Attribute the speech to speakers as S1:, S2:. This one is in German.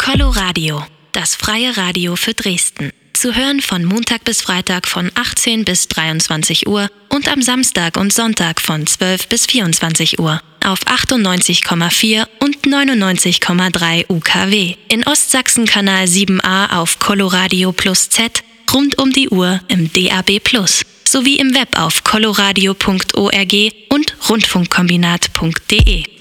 S1: Coloradio, das freie Radio für Dresden. Zu hören von Montag bis Freitag von 18 bis 23 Uhr und am Samstag und Sonntag von 12 bis 24 Uhr auf 98,4 und 99,3 UKW. In Ostsachsen Kanal 7a auf Coloradio Plus Z, rund um die Uhr im DAB Plus, sowie im Web auf coloradio.org und rundfunkkombinat.de.